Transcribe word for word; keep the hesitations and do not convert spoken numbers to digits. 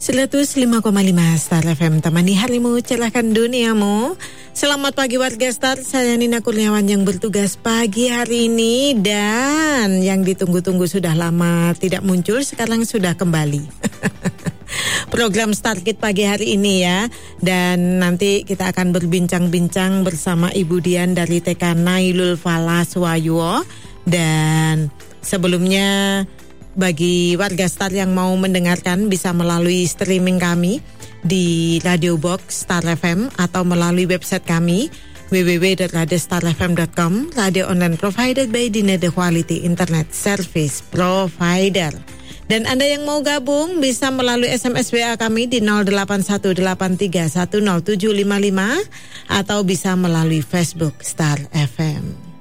seratus lima koma lima Star F M, temani harimu, cerahkan duniamu. Selamat pagi warga Star, saya Nina Kurniawan yang bertugas pagi hari ini. Dan yang ditunggu-tunggu sudah lama tidak muncul, sekarang sudah kembali. Program Star Kid pagi hari ini ya. Dan nanti kita akan berbincang-bincang bersama Ibu Dian dari T K Nailul Fala Swayuwo. Dan sebelumnya, bagi warga Star yang mau mendengarkan bisa melalui streaming kami di Radio Box Star F M atau melalui website kami w w w dot radio star f m dot com, radio online provided by Dinede Quality Internet Service Provider. Dan Anda yang mau gabung bisa melalui S M S W A kami di nol delapan satu delapan tiga satu nol tujuh lima lima atau bisa melalui Facebook Star F M.